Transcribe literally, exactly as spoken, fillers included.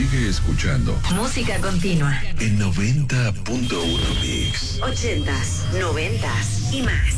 Sigue escuchando. Música continua. En noventa punto uno Mix. Ochentas, noventas y más.